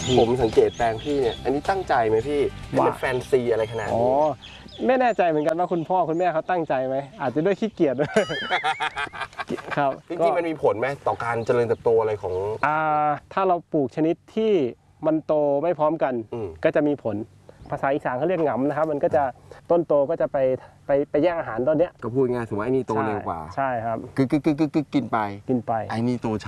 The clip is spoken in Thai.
ผมสังเกตแปลงพี่เนี่ยอันนี้ตั้งใจไหมพี่ให้มันแฟนซีอะไรขนาดนี้ไม่แน่ใจเหมือนกันว่าคุณพ่อคุณแม่เขาตั้งใจไหมอาจจะด้วยขี้เกียจครับจริงๆมันมีผลไหมต่อการเจริญเติบโตอะไรของถ้าเราปลูกชนิดที่มันโตไม่พร้อมกันก็จะมีผลภาษาอีสานเขาเรียกหงำนะครับมันก็จะต้นโตก็จะไปแย่งอาหารต้นเนี้ยก็พูดง่ายสมมติไอ้นี่โตเร็วกว่าใช่ครับกินไปไอ้นี่โต